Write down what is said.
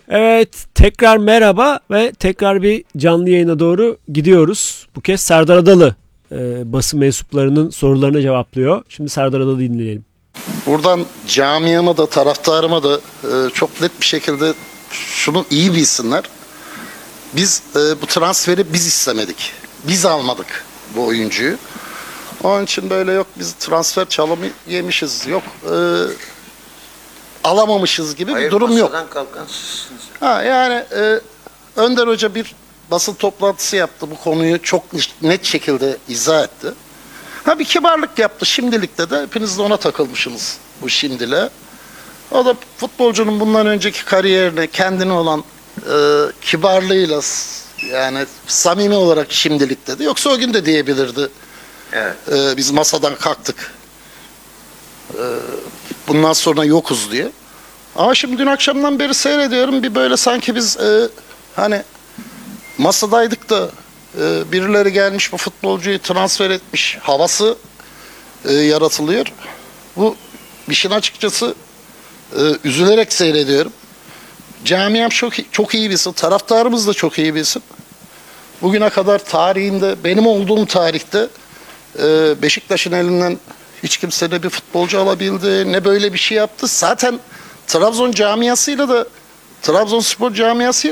Evet, tekrar merhaba ve tekrar bir canlı yayına doğru gidiyoruz. Bu kez Serdar Adalı basın mensuplarının sorularını cevaplıyor. Şimdi Serdar Adalı dinleyelim. Buradan camiama da taraftarıma da çok net bir şekilde şunu iyi bilsinler. Biz bu transferi biz istemedik. Biz almadık bu oyuncuyu. Onun için böyle yok biz transfer çalımı yemişiz, yok alamamışız gibi bir durum yok. Kalkan sizsiniz. Yani Önder Hoca bir basın toplantısı yaptı, bu konuyu çok net şekilde izah etti. Bir kibarlık yaptı şimdilikte de, hepiniz de ona takılmışsınız bu şimdile. O da futbolcunun bundan önceki kariyerine, kendine olan kibarlığıyla, yani samimi olarak şimdilik dedi. Yoksa o gün de diyebilirdi. Evet. Biz masadan kalktık. Bundan sonra yokuz diye. Ama şimdi dün akşamdan beri seyrediyorum, bir böyle sanki biz hani masadaydık da birileri gelmiş bu futbolcuyu transfer etmiş havası yaratılıyor. Bu işin açıkçası üzülerek seyrediyorum. Camiam çok iyi bilsin, taraftarımız da çok iyi bilsin. Bugüne kadar tarihinde, benim olduğum tarihte Beşiktaş'ın elinden hiç kimse ne bir futbolcu alabildi, ne böyle bir şey yaptı. Zaten Trabzon camiasıyla da, Trabzonspor camiasıyla